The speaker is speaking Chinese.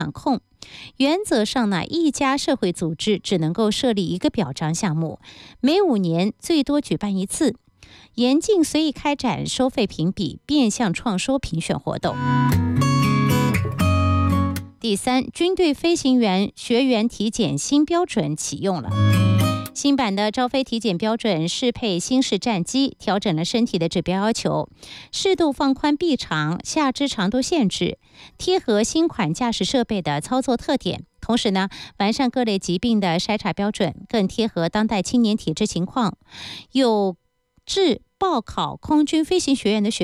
原则上呢，一家社会组织只能够设立一个表彰项目，每5年最多举办一次，严禁随意开展收费评比、变相创收评选活动。第三，军队飞行员学员体检新标准启用了。新版的招飞体检标准适配新式战机，调整了身体的指标要求，适度放宽臂长、下肢长度限制，贴合新款驾驶设备的操作特点。同时呢，完善各类疾病的筛查标准，更贴合当代青年体质情况。有志报考空军飞行学院的学